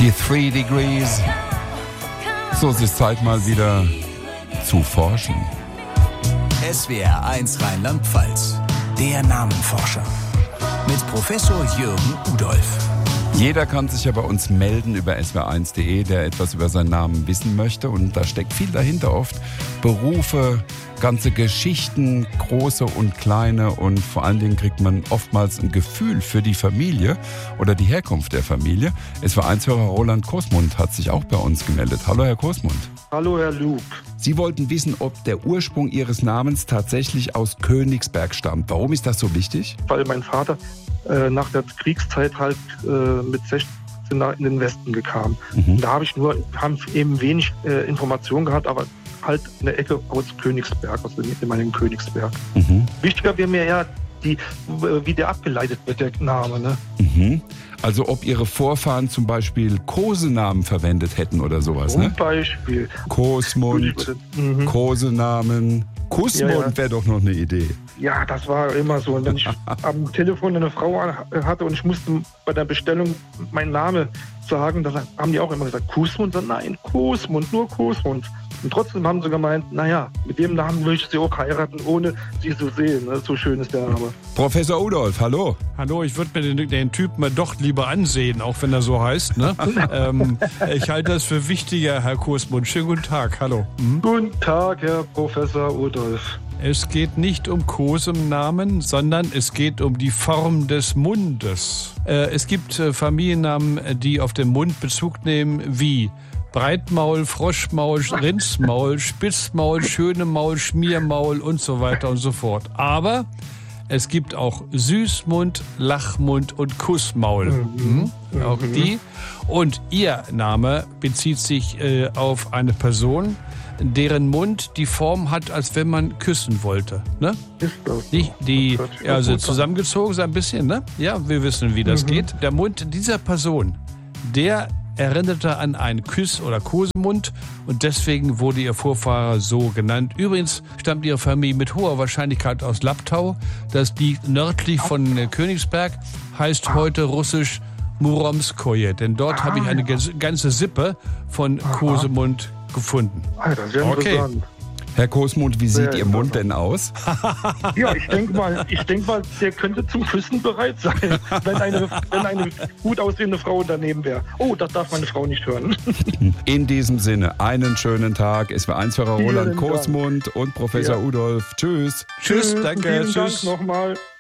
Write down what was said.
Die 3 Degrees. So, es ist Zeit mal wieder zu forschen. SWR 1 Rheinland-Pfalz, der Namenforscher. Mit Professor Jürgen Udolph. Jeder kann sich ja bei uns melden über swr1.de, der etwas über seinen Namen wissen möchte. Und da steckt viel dahinter oft. Berufe, ganze Geschichten, große und kleine. Und vor allen Dingen kriegt man oftmals ein Gefühl für die Familie oder die Herkunft der Familie. SWR1-Hörer Roland Kosmund hat sich auch bei uns gemeldet. Hallo, Herr Kosmund. Hallo, Herr Luke. Sie wollten wissen, ob der Ursprung Ihres Namens tatsächlich aus Königsberg stammt. Warum ist das so wichtig? Weil mein Vater nach der Kriegszeit halt mit 16 in den Westen gekam. Und da haben eben wenig Informationen gehabt, aber halt eine Ecke aus Königsberg, aus dem ehemaligen Königsberg. Wichtiger wäre mir ja, wie der abgeleitet wird, der Name. Ne? Also ob Ihre Vorfahren zum Beispiel Kosenamen verwendet hätten oder sowas, Zum ne? Beispiel. Kosmund, Kosenamen, Kussmund wäre doch noch eine Idee. Ja, das war immer so. Und wenn ich am Telefon eine Frau hatte und ich musste bei der Bestellung meinen Namen sagen, da haben die auch immer gesagt, Kussmund? Nein, Kosmund, nur Kosmund. Und trotzdem haben sie gemeint, naja, mit dem Namen will ich sie auch heiraten, ohne sie zu sehen. Ne? So schön ist der Name. Professor Udolph, hallo. Hallo, ich würde mir den Typen mal doch lieber ansehen, auch wenn er so heißt. Ne? Ich halte das für wichtiger, Herr Kosmund. Schönen guten Tag, hallo. Guten Tag, Herr Professor Udolph. Es geht nicht um Kosenamen, sondern es geht um die Form des Mundes. Es gibt Familiennamen, die auf den Mund Bezug nehmen, wie Breitmaul, Froschmaul, Rindsmaul, Spitzmaul, Schönemaul, Schmiermaul und so weiter und so fort. Aber es gibt auch Süßmund, Lachmund und Kussmaul. Auch die. Und Ihr Name bezieht sich auf eine Person, deren Mund die Form hat, als wenn man küssen wollte. Ne? Ist das Die also zusammengezogen ist ein bisschen, ne? Ja, wir wissen, wie das geht. Der Mund dieser Person, der erinnerte an einen Küss- oder Kosemund und deswegen wurde ihr Vorfahre so genannt. Übrigens stammt ihre Familie mit hoher Wahrscheinlichkeit aus Laptau. Das liegt nördlich von Königsberg, heißt heute russisch Muromskoje, denn dort habe ich eine ganze Sippe von Kosemund gefunden. Das ist ja interessant. Herr Kosmund, wie sieht Ihr Mund denn aus? Ja, ich denke mal, der könnte zum Küssen bereit sein, wenn eine gut aussehende Frau daneben wäre. Oh, das darf meine Frau nicht hören. In diesem Sinne, einen schönen Tag. SWR1-Hörer Roland Vielen Dank. Kosmund und Professor Udolph. Tschüss. Tschüss, danke, Vielen tschüss. Dank nochmal.